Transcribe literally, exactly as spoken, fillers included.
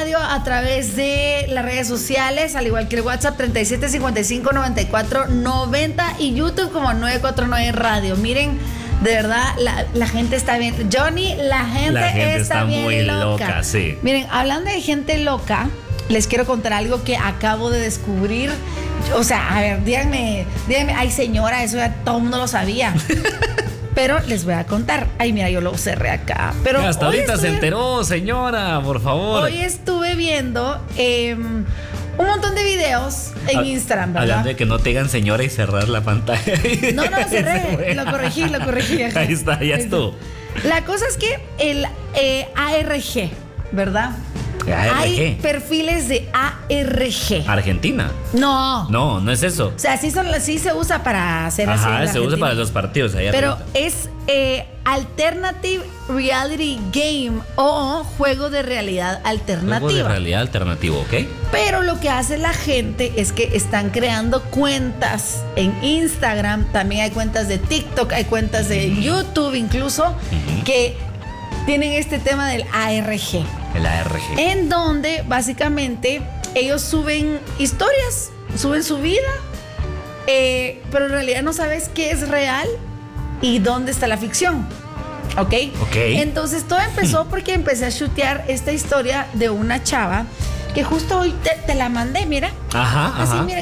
Radio a través de las redes sociales, al igual que el WhatsApp treinta y siete cincuenta y cinco noventa y cuatro noventa y YouTube como nueve cuatro nueve Radio. Miren, de verdad, la, la gente está bien. Johnny, la gente, La gente está, está bien muy loca. loca, sí. Miren, hablando de gente loca, les quiero contar algo que acabo de descubrir. O sea, a ver, díganme, díganme, ay señora, eso ya todo el mundo lo sabía. Pero les voy a contar. Ay, mira, yo lo cerré acá. Pero hasta hoy ahorita estuve, se enteró, señora, por favor. Hoy estuve viendo eh, un montón de videos en A- Instagram, ¿verdad? Hablando de que no te digan señora y cerrar la pantalla. No, no, cerré, Se fue. lo corregí, lo corregí. Ajá. Ahí está, ya estuvo. La cosa es que el eh, A R G, ¿verdad? A R G. Hay perfiles de A R G. Argentina. No. No, no es eso. O sea, sí, son, sí se usa para hacer así. Ajá, en se usa Argentina. para los partidos allá Pero arriba. es eh, Alternative Reality Game o juego de realidad alternativa. Juego de realidad alternativo, ¿ok? Pero lo que hace la gente es que están creando cuentas en Instagram, también hay cuentas de TikTok, hay cuentas de YouTube incluso, Ujú. que tienen este tema del A R G. El A R G. En donde básicamente ellos suben historias, suben su vida, eh, pero en realidad no sabes qué es real y dónde está la ficción. ¿Ok? Ok. Entonces todo empezó porque empecé a chutear esta historia de una chava que justo hoy te, te la mandé, mira. Ajá, Así, ajá. mira.